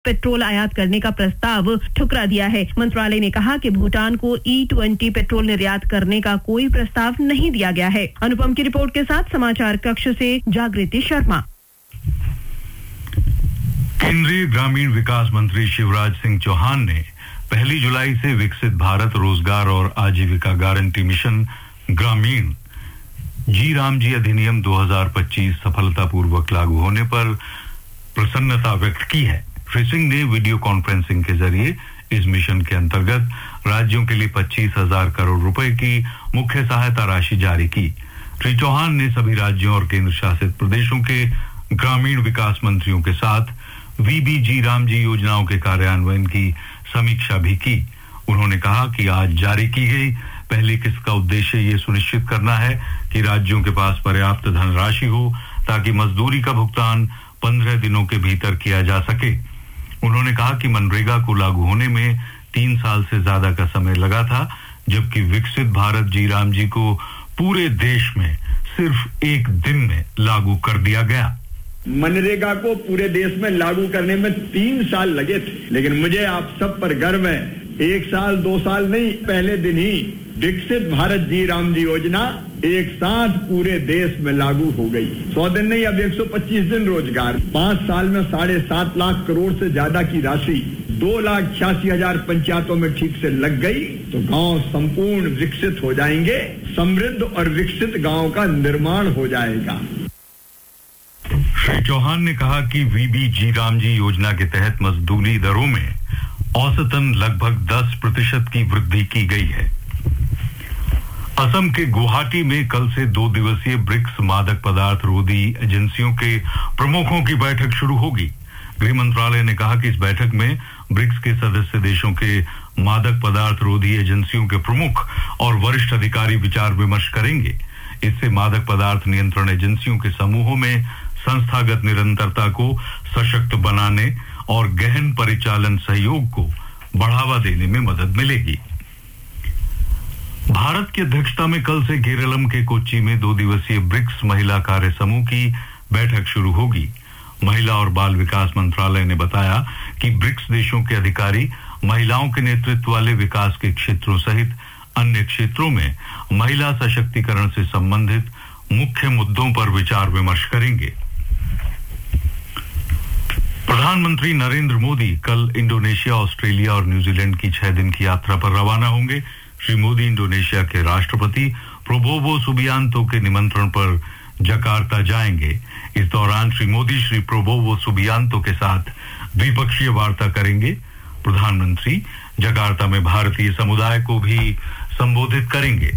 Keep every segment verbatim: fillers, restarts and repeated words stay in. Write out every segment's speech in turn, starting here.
Petrol आयात करने का प्रस्ताव ठुकरा दिया है। मंत्रालय ने कहा कि भूटान को ई ट्वेंटी पेट्रोल निर्यात करने का कोई प्रस्ताव नहीं दिया गया है। अनुपम की रिपोर्ट के साथ समाचार कक्ष से जागृति शर्मा। केंद्रीय ग्रामीण विकास मंत्री शिवराज सिंह चौहान ने पहली जुलाई से विकसित भारत रोजगार और आजीविका गारंटी मिशन ग्रामीण जी राम जी अधिनियम दो हज़ार पच्चीस सफलतापूर्वक लागू होने पर प्रसन्नता व्यक्त की है। श्री सिंह ने वीडियो कॉन्फ्रेंसिंग के जरिए इस मिशन के अंतर्गत राज्यों के लिए पच्चीस हजार करोड़ रुपए की मुख्य सहायता राशि जारी की। श्री चौहान ने सभी राज्यों और केंद्र शासित प्रदेशों के ग्रामीण विकास मंत्रियों के साथ वीबी जी राम जी योजनाओं के कार्यान्वयन की समीक्षा भी की। उन्होंने कहा कि आज जारी की गई पहली किस्त का उद्देश्य ये सुनिश्चित करना है कि राज्यों के पास पर्याप्त धनराशि हो ताकि मजदूरी का भुगतान पंद्रह दिनों के भीतर किया जा सके। उन्होंने कहा कि मनरेगा को लागू होने में तीन साल से ज्यादा का समय लगा था, जबकि विकसित भारत जी राम जी को पूरे देश में सिर्फ एक दिन में लागू कर दिया गया। मनरेगा को पूरे देश में लागू करने में तीन साल लगे थे, लेकिन मुझे आप सब पर गर्व है, एक साल दो साल नहीं, पहले दिन ही विकसित भारत जी राम जी योजना एक साथ पूरे देश में लागू हो गई। सौ दिन नहीं, अब एक सौ पच्चीस दिन रोजगार, पांच साल में साढ़े सात लाख करोड़ से ज्यादा की राशि दो लाख छियासी हजार पंचायतों में ठीक से लग गई तो गांव संपूर्ण विकसित हो जाएंगे, समृद्ध और विकसित गांव का निर्माण हो जाएगा। श्री चौहान ने कहा कि वीबी जी राम जी योजना के तहत मजदूरी दरों में औसतन लगभग दस प्रतिशत की वृद्धि की गई है। असम के गुवाहाटी में कल से दो दिवसीय ब्रिक्स मादक पदार्थ रोधी एजेंसियों के प्रमुखों की बैठक शुरू होगी। गृह मंत्रालय ने कहा कि इस बैठक में ब्रिक्स के सदस्य देशों के मादक पदार्थ रोधी एजेंसियों के प्रमुख और वरिष्ठ अधिकारी विचार विमर्श करेंगे। इससे मादक पदार्थ नियंत्रण एजेंसियों के समूहों में संस्थागत निरंतरता को सशक्त बनाने और गहन परिचालन सहयोग को बढ़ावा देने में मदद मिलेगी। भारत की अध्यक्षता में कल से केरलम के कोच्चि में दो दिवसीय ब्रिक्स महिला कार्य समूह की बैठक शुरू होगी। महिला और बाल विकास मंत्रालय ने बताया कि ब्रिक्स देशों के अधिकारी महिलाओं के नेतृत्व वाले विकास के क्षेत्रों सहित अन्य क्षेत्रों में महिला सशक्तिकरण से संबंधित मुख्य मुद्दों पर विचार विमर्श करेंगे। प्रधानमंत्री नरेंद्र मोदी कल इंडोनेशिया, ऑस्ट्रेलिया और न्यूजीलैंड की छह दिन की यात्रा पर रवाना होंगे। श्री मोदी इंडोनेशिया के राष्ट्रपति प्रोबोवो सुबियांतो के निमंत्रण पर जकार्ता जाएंगे। इस दौरान श्री मोदी श्री प्रोबोवो सुबियांतो के साथ द्विपक्षीय वार्ता करेंगे। प्रधानमंत्री जकार्ता में भारतीय समुदाय को भी संबोधित करेंगे।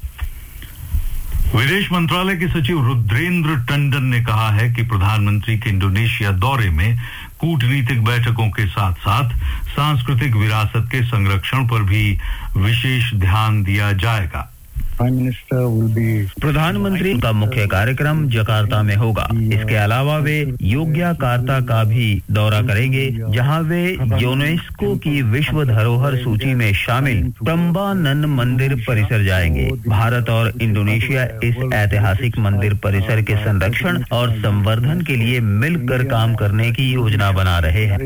विदेश मंत्रालय के सचिव रुद्रेंद्र टंडन ने कहा है कि प्रधानमंत्री के इंडोनेशिया दौरे में कूटनीतिक बैठकों के साथ साथ सांस्कृतिक विरासत के संरक्षण पर भी विशेष ध्यान दिया जाएगा। प्रधानमंत्री का मुख्य कार्यक्रम जकार्ता में होगा। इसके अलावा वे योग्याकार्ता का भी दौरा करेंगे, जहां वे यूनेस्को की विश्व धरोहर सूची में शामिल प्रम्बानन मंदिर परिसर जाएंगे। भारत और इंडोनेशिया इस ऐतिहासिक मंदिर परिसर के संरक्षण और संवर्धन के लिए मिलकर काम करने की योजना बना रहे हैं।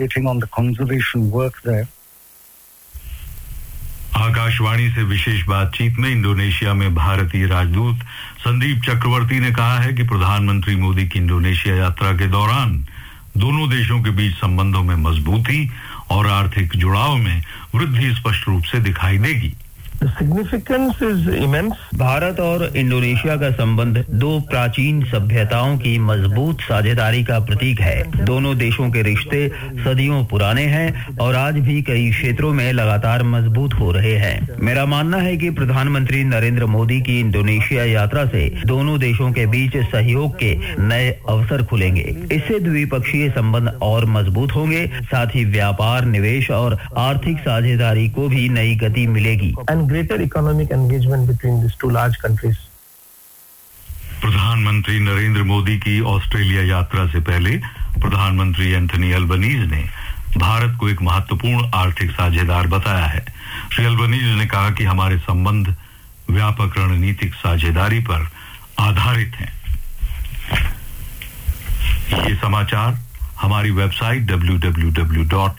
आकाशवाणी से विशेष बातचीत में इंडोनेशिया में भारतीय राजदूत संदीप चक्रवर्ती ने कहा है कि प्रधानमंत्री मोदी की इंडोनेशिया यात्रा के दौरान दोनों देशों के बीच संबंधों में मजबूती और आर्थिक जुड़ाव में वृद्धि स्पष्ट रूप से दिखाई देगी। The significance is immense. Bharat और इंडोनेशिया का संबंध दो प्राचीन सभ्यताओं की मजबूत साझेदारी का प्रतीक है। दोनों देशों के रिश्ते सदियों पुराने हैं और आज भी कई क्षेत्रों में लगातार मजबूत हो रहे हैं। मेरा मानना है कि प्रधानमंत्री नरेंद्र मोदी की इंडोनेशिया यात्रा से दोनों देशों के बीच सहयोग के नए अवसर खुलेंगे। इससे द्विपक्षीय संबंध और मजबूत होंगे, साथ ही व्यापार, निवेश और आर्थिक साझेदारी को भी नई गति मिलेगी। Greater economic engagement between these two large countries. प्रधानमंत्री नरेंद्र मोदी की ऑस्ट्रेलिया यात्रा से पहले प्रधानमंत्री एंथनी अल्बनीज ने भारत को एक महत्वपूर्ण आर्थिक साझेदार बताया है। श्री अल्बनीज ने कहा कि हमारे संबंध व्यापक रणनीतिक साझेदारी पर आधारित हैं। ये समाचार हमारी website W W W dot